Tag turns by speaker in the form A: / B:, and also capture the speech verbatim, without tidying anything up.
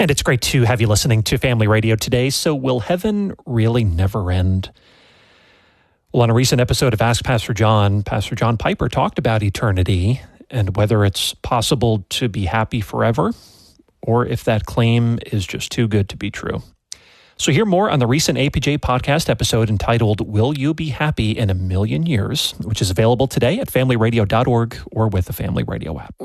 A: And it's great to have you listening to Family Radio today. So will heaven really never end? Well, on a recent episode of Ask Pastor John, Pastor John Piper talked about eternity and whether it's possible to be happy forever or if that claim is just too good to be true. So hear more on the recent A P J podcast episode entitled, Will You Be Happy in a Million Years?, which is available today at family radio dot org or with the Family Radio app.